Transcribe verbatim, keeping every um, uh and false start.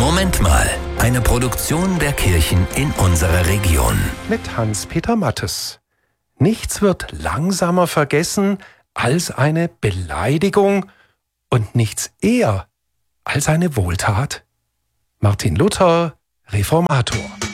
Moment mal, eine Produktion der Kirchen in unserer Region. Mit Hans-Peter Mattes. Nichts wird langsamer vergessen als eine Beleidigung und nichts eher als eine Wohltat. Martin Luther, Reformator.